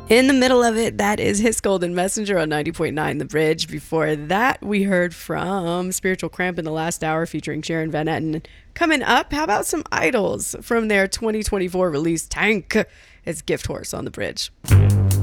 In the middle of it, that is His Golden Messenger on 90.9 The Bridge. Before that, we heard from Spiritual Cramp in the last hour featuring Sharon Van Etten. Coming up, how about some Idols from their 2024 release Tank? It's Gift Horse on The Bridge.